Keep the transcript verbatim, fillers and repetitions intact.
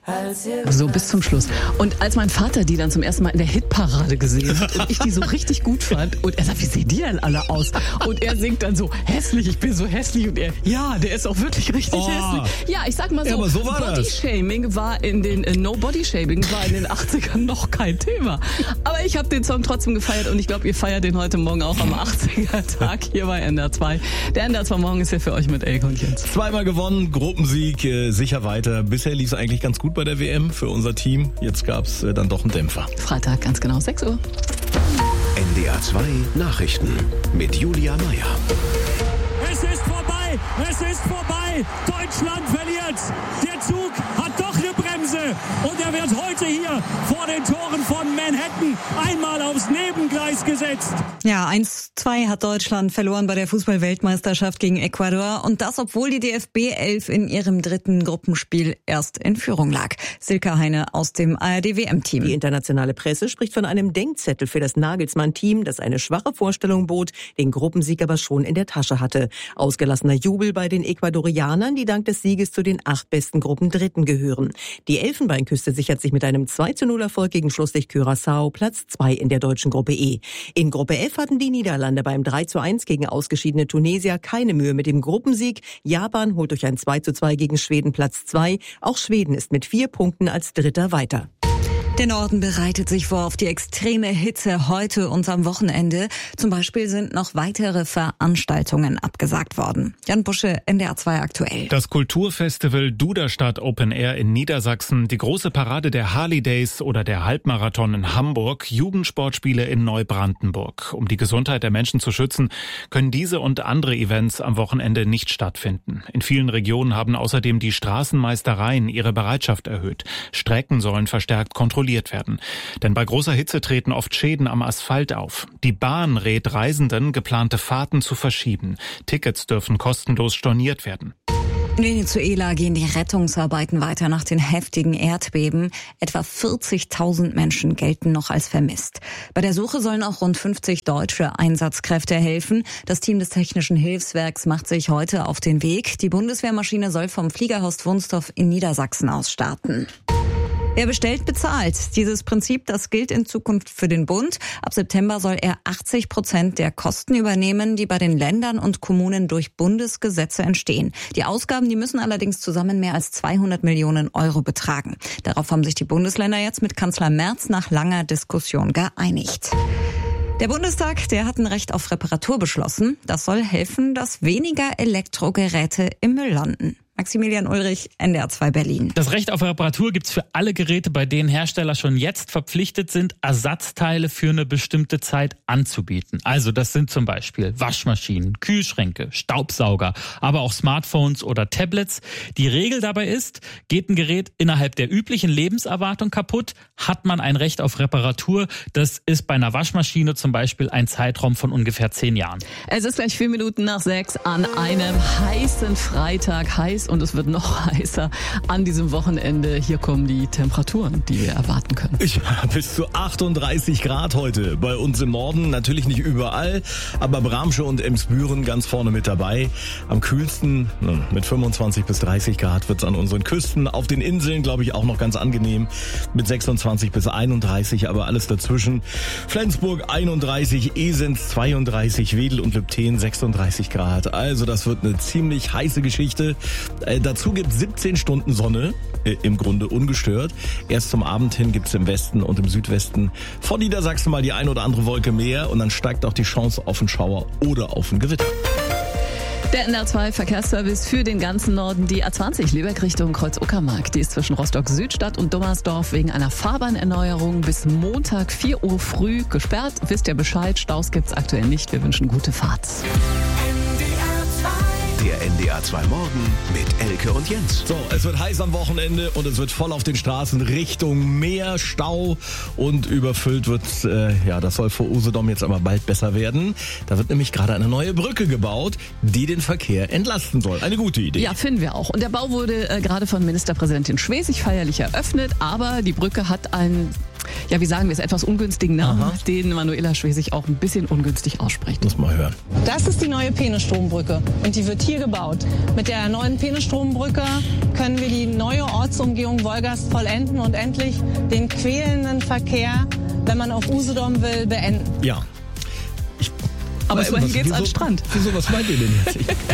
So bis zum Schluss. Und als mein Vater die dann zum ersten Mal in der Hitparade gesehen hat und ich die so richtig gut fand und er sagt, wie sehen die denn alle aus? Und er singt dann so, hässlich, ich bin so hässlich. Und er, ja, der ist auch wirklich richtig oh. hässlich. Ja, ich sag mal so, ja, aber so war Bodyshaming war in den, äh, No Bodyshaming war in den achtzigern noch kein Thema. Aber ich habe den Song trotzdem gefeiert und ich glaube, ihr feiert den heute Morgen auch am achtziger-Tag hier bei N D R zwei. Der N D R zwei Morgen ist ja für euch mit Elke und Jens. Zweimal gewonnen, Gruppensieg, äh, sicher weiter. Bisher lief es eigentlich ganz gut bei der W M für unser Team. Jetzt gab es äh, dann doch einen Dämpfer. Freitag, ganz genau, sechs Uhr. N D R zwei Nachrichten mit Julia Meyer. Es ist vorbei, es ist vorbei. Deutschland verliert. Der Zug hat doch eine Bremse und er wird heute hier vor den Toren von Manhattan einmal aufs Nebengleis gesetzt. Ja, eins zwei hat Deutschland verloren bei der Fußball-Weltmeisterschaft gegen Ecuador und das, obwohl die D F B elf in ihrem dritten Gruppenspiel erst in Führung lag. Silke Heine aus dem A R D W M-Team. Die internationale Presse spricht von einem Denkzettel für das Nagelsmann-Team, das eine schwache Vorstellung bot, den Gruppensieg aber schon in der Tasche hatte. Ausgelassener Jubel bei den Ecuadorianern, die dank des Sieges zu den acht besten Gruppendritten gehören. Die Elfenbeinküste sichert sich mit einem zwei zu null Erfolg gegen Schlusslicht Curaçao Platz zwei in der deutschen Gruppe E. In Gruppe F hatten die Niederlande beim drei zu eins gegen ausgeschiedene Tunesier keine Mühe mit dem Gruppensieg. Japan holt durch ein zwei zu zwei gegen Schweden Platz zwei. Auch Schweden ist mit vier Punkten als Dritter weiter. Der Norden bereitet sich vor auf die extreme Hitze heute und am Wochenende. Zum Beispiel sind noch weitere Veranstaltungen abgesagt worden. Jan Busche, N D R zwei aktuell. Das Kulturfestival Duderstadt Open Air in Niedersachsen, die große Parade der Harley Days oder der Halbmarathon in Hamburg, Jugendsportspiele in Neubrandenburg. Um die Gesundheit der Menschen zu schützen, können diese und andere Events am Wochenende nicht stattfinden. In vielen Regionen haben außerdem die Straßenmeistereien ihre Bereitschaft erhöht. Strecken sollen verstärkt kontrolliert werden. Denn bei großer Hitze treten oft Schäden am Asphalt auf. Die Bahn rät Reisenden, geplante Fahrten zu verschieben. Tickets dürfen kostenlos storniert werden. In Venezuela gehen die Rettungsarbeiten weiter nach den heftigen Erdbeben. Etwa vierzigtausend Menschen gelten noch als vermisst. Bei der Suche sollen auch rund fünfzig deutsche Einsatzkräfte helfen. Das Team des Technischen Hilfswerks macht sich heute auf den Weg. Die Bundeswehrmaschine soll vom Fliegerhorst Wunstorf in Niedersachsen aus starten. Wer bestellt, bezahlt. Dieses Prinzip, das gilt in Zukunft für den Bund. Ab September soll er achtzig Prozent der Kosten übernehmen, die bei den Ländern und Kommunen durch Bundesgesetze entstehen. Die Ausgaben, die müssen allerdings zusammen mehr als zweihundert Millionen Euro betragen. Darauf haben sich die Bundesländer jetzt mit Kanzler Merz nach langer Diskussion geeinigt. Der Bundestag, der hat ein Recht auf Reparatur beschlossen. Das soll helfen, dass weniger Elektrogeräte im Müll landen. Maximilian Ulrich, N D R zwei Berlin. Das Recht auf Reparatur gibt's für alle Geräte, bei denen Hersteller schon jetzt verpflichtet sind, Ersatzteile für eine bestimmte Zeit anzubieten. Also das sind zum Beispiel Waschmaschinen, Kühlschränke, Staubsauger, aber auch Smartphones oder Tablets. Die Regel dabei ist, geht ein Gerät innerhalb der üblichen Lebenserwartung kaputt, hat man ein Recht auf Reparatur. Das ist bei einer Waschmaschine zum Beispiel ein Zeitraum von ungefähr zehn Jahren. Es ist gleich vier Minuten nach sechs an einem heißen Freitag. Heiß und es wird noch heißer an diesem Wochenende. Hier kommen die Temperaturen, die wir erwarten können. Ja, bis zu achtunddreißig Grad heute bei uns im Norden. Natürlich nicht überall, aber Bramsche und Emsbüren ganz vorne mit dabei. Am kühlsten mit fünfundzwanzig bis dreißig Grad wird es an unseren Küsten. Auf den Inseln, glaube ich, auch noch ganz angenehm mit sechsundzwanzig bis einunddreißig, aber alles dazwischen. Flensburg einunddreißig, Esens zweiunddreißig, Wedel und Lübten sechsunddreißig Grad. Also das wird eine ziemlich heiße Geschichte. Äh, dazu gibt es siebzehn Stunden Sonne, äh, im Grunde ungestört. Erst zum Abend hin gibt es im Westen und im Südwesten von Niedersachsen mal die ein oder andere Wolke mehr und dann steigt auch die Chance auf einen Schauer oder auf ein Gewitter. Der N D R zwei Verkehrsservice für den ganzen Norden, die A zwanzig Lübeck Richtung Kreuz-Uckermark. Die ist zwischen Rostock-Südstadt und Dummersdorf wegen einer Fahrbahnerneuerung bis Montag vier Uhr früh gesperrt. Wisst ihr Bescheid, Staus gibt's aktuell nicht. Wir wünschen gute Fahrt. Der N D R zwei Morgen mit Elke und Jens. So, es wird heiß am Wochenende und es wird voll auf den Straßen Richtung Meer, Stau und überfüllt wird, äh, ja, das soll vor Usedom jetzt aber bald besser werden. Da wird nämlich gerade eine neue Brücke gebaut, die den Verkehr entlasten soll. Eine gute Idee. Ja, finden wir auch. Und der Bau wurde äh, gerade von Ministerpräsidentin Schwesig feierlich eröffnet, aber die Brücke hat ein Ja, wie sagen wir es, etwas ungünstigen Namen, Aha. den Manuela Schwesig auch ein bisschen ungünstig ausspricht. Muss mal hören. Das ist die neue Peenestrombrücke und die wird hier gebaut. Mit der neuen Peenestrombrücke können wir die neue Ortsumgehung Wolgast vollenden und endlich den quälenden Verkehr, wenn man auf Usedom will, beenden. Ja. Ich Aber Weißt du immerhin was, geht's wieso, an den Strand. Wieso, was meint ihr denn jetzt? Ich